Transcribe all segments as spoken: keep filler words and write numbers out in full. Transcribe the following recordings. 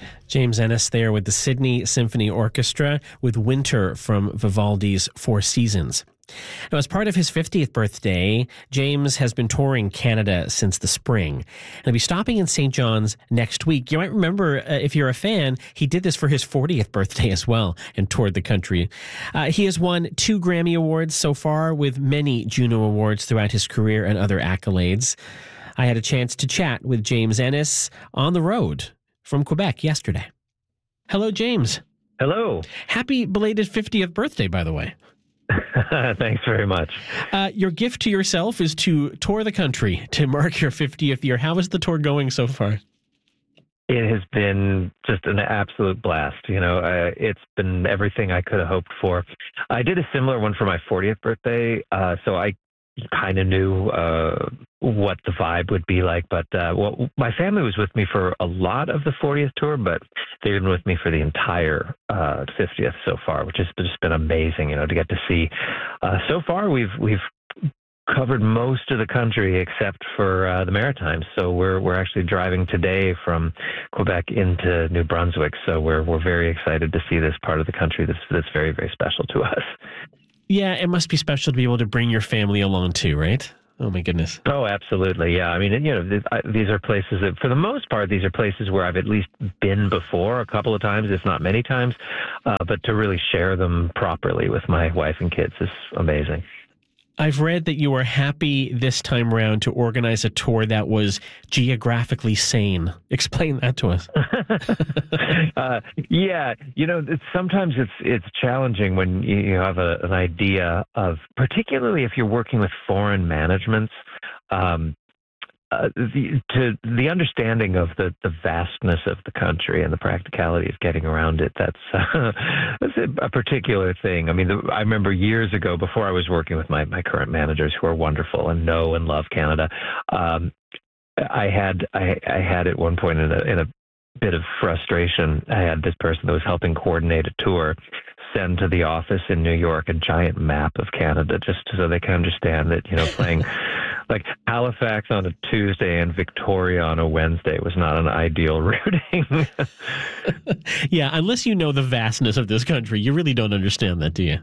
James Ennis there with the Sydney Symphony Orchestra with Winter from Vivaldi's Four Seasons. Now, as part of his fiftieth birthday, James has been touring Canada since the spring. And he'll be stopping in Saint John's next week. You might remember, uh, if you're a fan, he did this for his fortieth birthday as well and toured the country. Uh, he has won two Grammy Awards so far, with many Juno Awards throughout his career and other accolades. I had a chance to chat with James Ennis on the road from Quebec yesterday. Hello, James. Hello. Happy belated fiftieth birthday, by the way. Thanks very much. Uh, your gift to yourself is to tour the country to mark your fiftieth year. How is the tour going so far? It has been just an absolute blast. You know, uh, it's been everything I could have hoped for. I did a similar one for my fortieth birthday, uh, so I kind of knew uh, what the vibe would be like. But uh, well, my family was with me for a lot of the fortieth tour, but they've been with me for the entire uh, fiftieth so far, which has just been amazing. You know, to get to see. Uh, so far, we've we've covered most of the country except for uh, the Maritimes. So we're we're actually driving today from Quebec into New Brunswick. So we're we're very excited to see this part of the country that's that's very, very special to us. Yeah, it must be special to be able to bring your family along too, right? Oh my goodness. Oh, absolutely. Yeah. I mean, you know, th- I, these are places that, for the most part, these are places where I've at least been before a couple of times, if not many times. Uh, but to really share them properly with my wife and kids is amazing. I've read that you were happy this time around to organize a tour that was geographically sane. Explain that to us. uh, yeah, you know, it's, sometimes it's it's challenging when you have a, an idea of, particularly if you're working with foreign managements, um, uh, the, to the understanding of the, the vastness of the country and the practicality of getting around it. That's, uh, that's a, a particular thing. I mean, the, I remember years ago, before I was working with my, my current managers, who are wonderful and know and love Canada, um, I had I, I had at one point in a, in a bit of frustration, I had this person that was helping coordinate a tour send to the office in New York a giant map of Canada, just so they can understand that, you know, playing like Halifax on a Tuesday and Victoria on a Wednesday was not an ideal routing. Yeah, unless you know the vastness of this country, you really don't understand that, do you?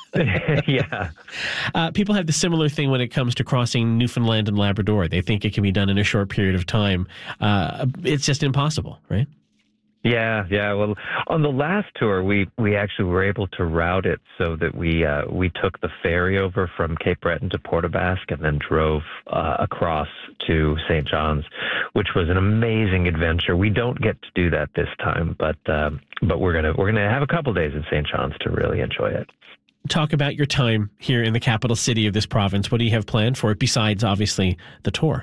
Yeah. Uh, people have the similar thing when it comes to crossing Newfoundland and Labrador. They think it can be done in a short period of time. Uh, it's just impossible, right? Yeah, yeah. Well, on the last tour, we, we actually were able to route it so that we uh, we took the ferry over from Cape Breton to Port aux Basques and then drove uh, across to Saint John's, which was an amazing adventure. We don't get to do that this time, but um, but we're gonna we're gonna have a couple days in Saint John's to really enjoy it. Talk about your time here in the capital city of this province. What do you have planned for it besides, obviously, the tour?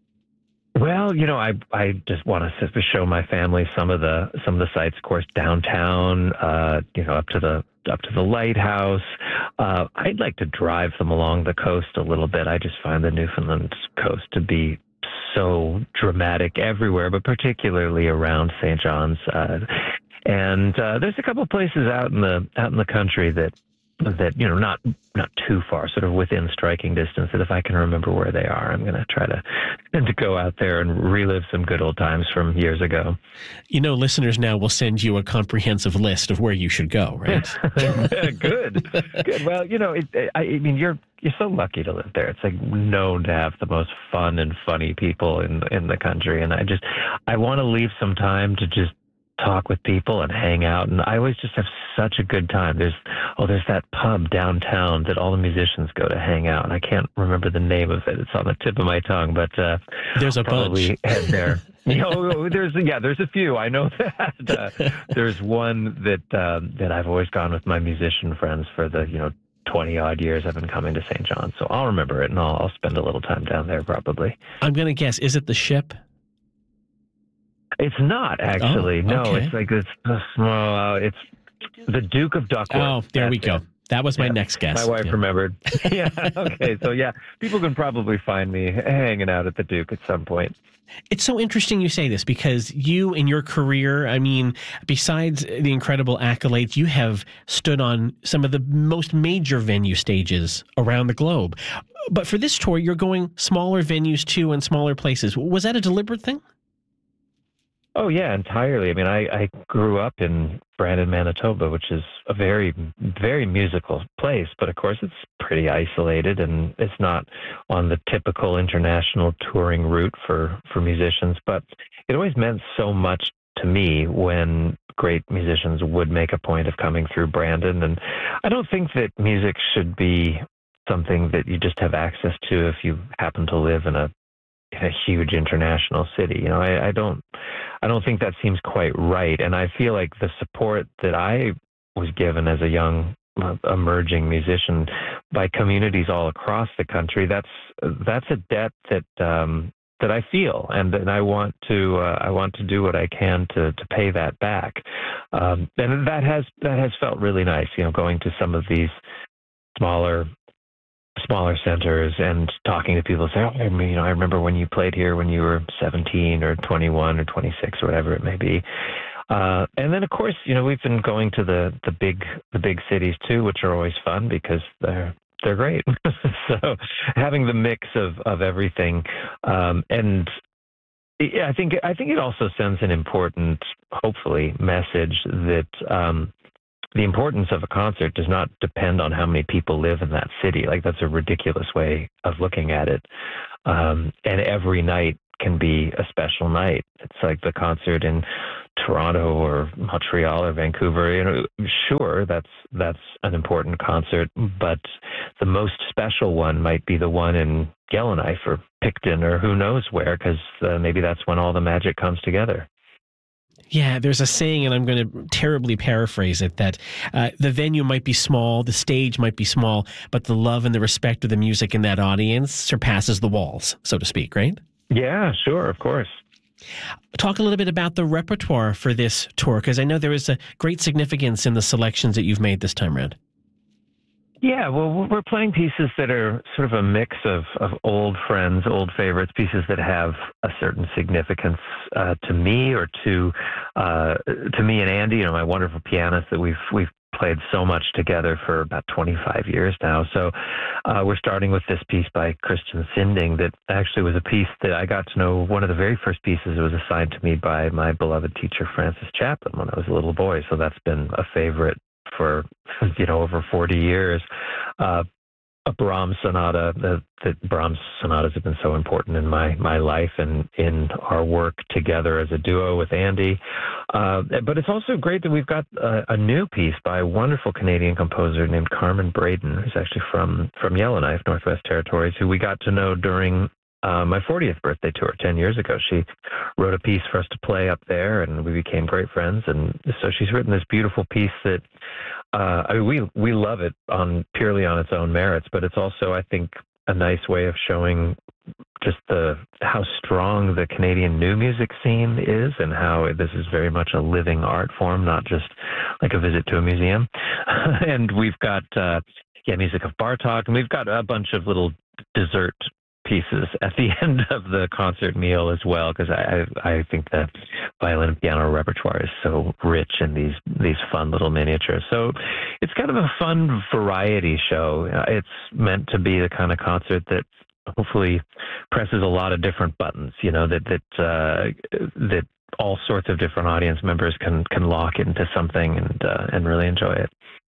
Well, you know, I I just want to show my family some of the some of the sites, of course, downtown. Uh, you know, up to the up to the lighthouse. Uh, I'd like to drive them along the coast a little bit. I just find the Newfoundland coast to be so dramatic everywhere, but particularly around Saint John's. Uh, and uh, there's a couple of places out in the out in the country that. that, you know, not not too far, sort of within striking distance, that if I can remember where they are, I'm going to try to to go out there and relive some good old times from years ago. You know, listeners now will send you a comprehensive list of where you should go, right? Good. Good. Well, you know, it, I, I mean, you're you're so lucky to live there. It's like known to have the most fun and funny people in in the country. And I just, I want to leave some time to just talk with people and hang out, and I always just have such a good time. There's oh, there's that pub downtown that all the musicians go to hang out, and I can't remember the name of it. It's on the tip of my tongue, but uh, there's a probably bunch. Head there. You know, there's yeah, there's a few. I know that. Uh, there's one that uh, that I've always gone with my musician friends for the you know twenty odd years I've been coming to Saint John's, so I'll remember it, and I'll, I'll spend a little time down there probably. I'm gonna guess. Is it the Ship? It's not actually. Oh, no, okay. it's like this uh, small. Uh, it's the Duke of Duckworth. Oh, there That's we go. It. That was my yeah. next guess. My wife yeah. remembered. Yeah. Okay. So yeah, people can probably find me hanging out at the Duke at some point. It's so interesting you say this because you in your career, I mean, besides the incredible accolades, you have stood on some of the most major venue stages around the globe. But for this tour, you're going smaller venues too and smaller places. Was that a deliberate thing? Oh yeah, entirely. I mean, I, I grew up in Brandon, Manitoba, which is a very, very musical place, but of course it's pretty isolated and it's not on the typical international touring route for, for musicians. But it always meant so much to me when great musicians would make a point of coming through Brandon. And I don't think that music should be something that you just have access to if you happen to live in a in a huge international city. You know, I, I don't, I don't think that seems quite right. And I feel like the support that I was given as a young uh, emerging musician by communities all across the country, that's, that's a debt that, um, that I feel, and, and I want to, uh, I want to do what I can to, to pay that back. Um, and that has, that has felt really nice, you know, going to some of these smaller smaller centers and talking to people, say, oh, I mean, you know, I remember when you played here when you were seventeen or twenty-one or twenty-six or whatever it may be. Uh, and then, of course, you know, we've been going to the, the big the big cities too, which are always fun because they're they're great. So having the mix of of everything, um, and I think I think it also sends an important, hopefully, message that. Um, The importance of a concert does not depend on how many people live in that city. Like, that's a ridiculous way of looking at it. Um, and every night can be a special night. It's like the concert in Toronto or Montreal or Vancouver. You know, sure, that's that's an important concert, but the most special one might be the one in Yellowknife or Picton or who knows where, because uh, maybe that's when all the magic comes together. Yeah, there's a saying, and I'm going to terribly paraphrase it, that uh, the venue might be small, the stage might be small, but the love and the respect of the music in that audience surpasses the walls, so to speak, right? Yeah, sure, of course. Talk a little bit about the repertoire for this tour, because I know there is a great significance in the selections that you've made this time around. Yeah, well, we're playing pieces that are sort of a mix of, of old friends, old favorites, pieces that have a certain significance uh, to me or to uh, to me and Andy, you know, my wonderful pianist that we've we've played so much together for about twenty-five years now. So uh, we're starting with this piece by Christian Sinding that actually was a piece that I got to know. One of the very first pieces was assigned to me by my beloved teacher, Francis Chaplin, when I was a little boy. So that's been a favorite for, you know, over forty years. Uh, a Brahms sonata, that, that Brahms sonatas have been so important in my, my life and in our work together as a duo with Andy. Uh, but it's also great that we've got a, a new piece by a wonderful Canadian composer named Carmen Braden, who's actually from, from Yellowknife, Northwest Territories, who we got to know during Uh, my fortieth birthday tour ten years ago. She wrote a piece for us to play up there, and we became great friends. And so she's written this beautiful piece that uh, I mean, we we love it on purely on its own merits, but it's also, I think, a nice way of showing just the how strong the Canadian new music scene is, and how this is very much a living art form, not just like a visit to a museum. And we've got uh, yeah, music of Bartók, and we've got a bunch of little dessert pieces at the end of the concert meal as well, because I, I I think the violin and piano repertoire is so rich in these these fun little miniatures. So it's kind of a fun variety show. It's meant to be the kind of concert that hopefully presses a lot of different buttons. You know, that that uh, that all sorts of different audience members can can lock into something and uh, and really enjoy it.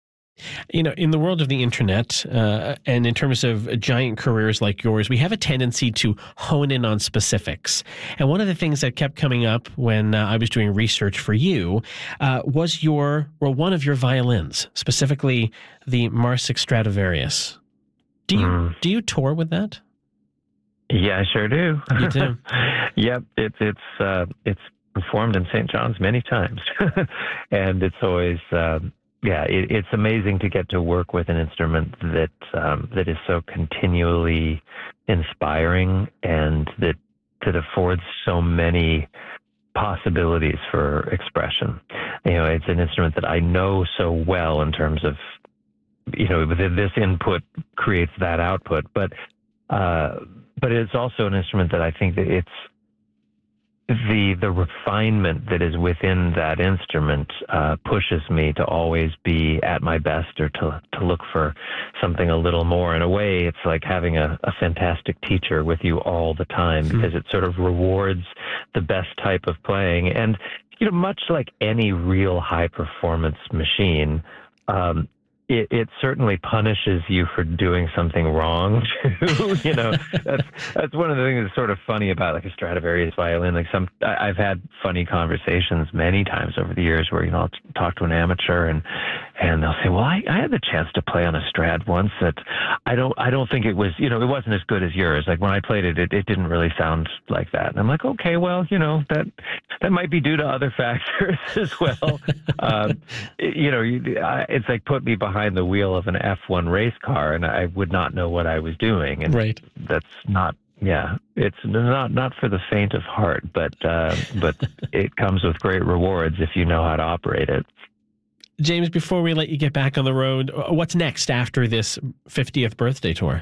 You know, in the world of the internet, uh, and in terms of giant careers like yours, we have a tendency to hone in on specifics. And one of the things that kept coming up when uh, I was doing research for you uh, was your, well, one of your violins, specifically the Marsic Stradivarius. Do you mm. do you tour with that? Yeah, I sure do. You do? Yep, it's it's uh, it's performed in Saint John's many times, and it's always. Uh, Yeah, it, it's amazing to get to work with an instrument that um, that is so continually inspiring and that that affords so many possibilities for expression. You know, it's an instrument that I know so well in terms of, you know, this input creates that output, but uh, but it's also an instrument that I think that it's the the refinement that is within that instrument uh, pushes me to always be at my best, or to to look for something a little more. In a way, it's like having a, a fantastic teacher with you all the time, because mm-hmm. it sort of rewards the best type of playing. And, you know, much like any real high performance machine, um, It, it certainly punishes you for doing something wrong too. You know, that's that's one of the things that's sort of funny about like a Stradivarius violin. Like some, I, I've had funny conversations many times over the years where, you know, I'll t- talk to an amateur and and they'll say, "Well, I, I had the chance to play on a Strad once that I don't I don't think it was, you know, it wasn't as good as yours. Like when I played it, it, it didn't really sound like that." And I'm like, "Okay, well, you know, that that might be due to other factors as well." um, it, you know, you, I, it's like put me behind behind the wheel of an F one race car and I would not know what I was doing. And right. that's not, yeah, it's not, not for the faint of heart, but, uh, but it comes with great rewards if you know how to operate it. James, before we let you get back on the road, what's next after this fiftieth birthday tour?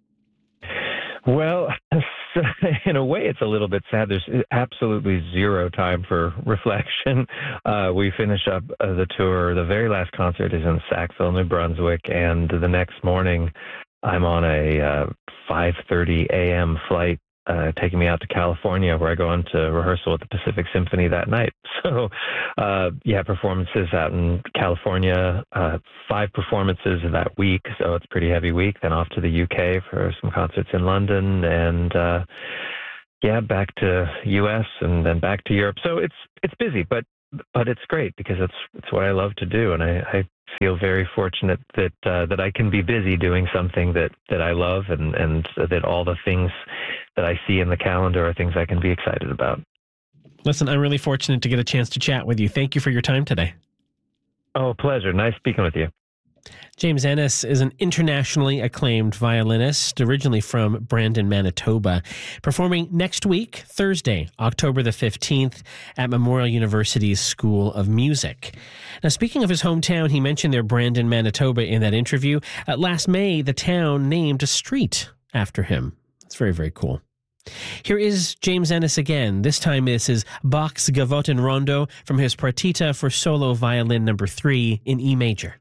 Well, in a way, it's a little bit sad. There's absolutely zero time for reflection. Uh, we finish up uh, the tour. The very last concert is in Sackville, New Brunswick, and the next morning I'm on a uh, five thirty a.m. flight uh, taking me out to California, where I go into rehearsal with the Pacific Symphony that night. So, uh, yeah, performances out in California, uh, five performances that week, so it's a pretty heavy week. Then off to the U K for some concerts in London, and uh, yeah, back to U S and then back to Europe. So it's it's busy, but but it's great because it's it's what I love to do, and I, I feel very fortunate that uh, that I can be busy doing something that, that I love, and, and that all the things that I see in the calendar are things I can be excited about. Listen, I'm really fortunate to get a chance to chat with you. Thank you for your time today. Oh, pleasure. Nice speaking with you. James Ennis is an internationally acclaimed violinist, originally from Brandon, Manitoba, performing next week, Thursday, October the fifteenth, at Memorial University's School of Music. Now, speaking of his hometown, he mentioned their Brandon, Manitoba in that interview. Uh, last May, the town named a street after him. That's very, very cool. Here is James Ennis again. This time this is Bach's Gavotten Rondo from his Partita for solo violin number three in E major.